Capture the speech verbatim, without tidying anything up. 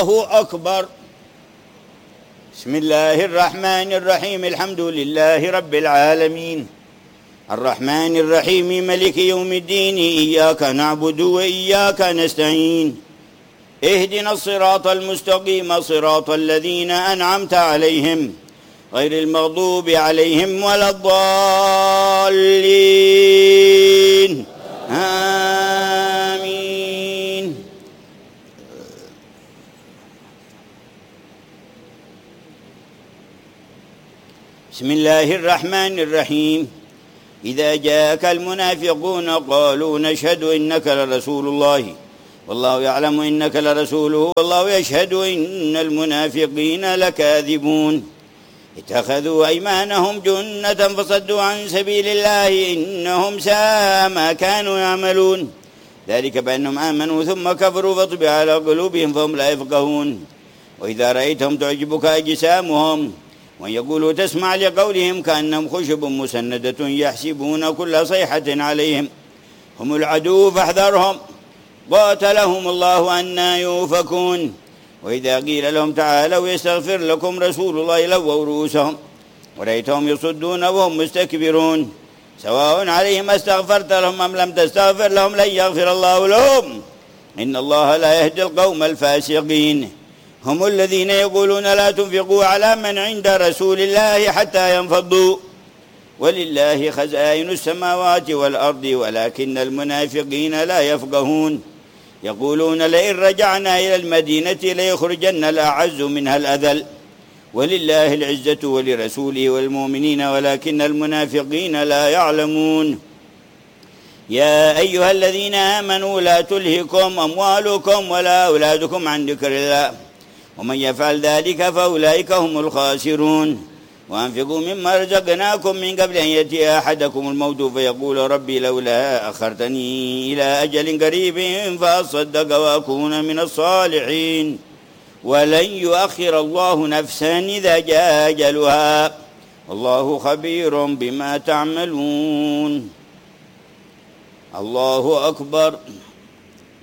الله أكبر. بسم الله الرحمن الرحيم. الحمد لله رب العالمين الرحمن الرحيم ملك يوم الدين. إياك نعبد وإياك نستعين. اهدنا الصراط المستقيم صراط الذين أنعمت عليهم غير المغضوب عليهم ولا الضالين. آمين. بسم الله الرحمن الرحيم. إذا جاءك المنافقون قالوا نشهد إنك لرسول الله والله يعلم إنك لرسوله والله يشهد إن المنافقين لكاذبون. اتخذوا أيمانهم جنة فصدوا عن سبيل الله إنهم ساء ما كانوا يعملون. ذلك بأنهم آمنوا ثم كفروا فطبع على قلوبهم فهم لا يفقهون. وإذا رأيتهم تعجبك أجسامهم ويقولوا تسمع لقولهم كأنهم خشب مسندة يحسبون كل صيحة عليهم هم العدو فاحذرهم قاتلهم الله أنى يؤفكون. وإذا قيل لهم تعالوا يستغفر لكم رسول الله لووا رؤوسهم ورأيتهم يصدون وهم مستكبرون. سواء عليهم استغفرت لهم أم لم تستغفر لهم لن يغفر الله لهم إن الله لا يهدي القوم الفاسقين. هم الذين يقولون لا تنفقوا على من عند رسول الله حتى ينفضوا ولله خزائن السماوات والأرض ولكن المنافقين لا يفقهون. يقولون لئن رجعنا إلى المدينة ليخرجن الأعز منها الأذل ولله العزة ولرسوله والمؤمنين ولكن المنافقين لا يعلمون. يا أيها الذين آمنوا لا تلهكم أموالكم ولا أولادكم عن ذكر الله ومن يفعل ذلك فأولئك هم الخاسرون. وأنفقوا مما رزقناكم من قبل أن يأتي أحدكم الموت فيقول ربي لولا أخرتني إلى أجل قريب فأصدق وأكون من الصالحين ولن يؤخر الله نفسا إذا جاء أجلها والله خبير بما تعملون. الله أكبر.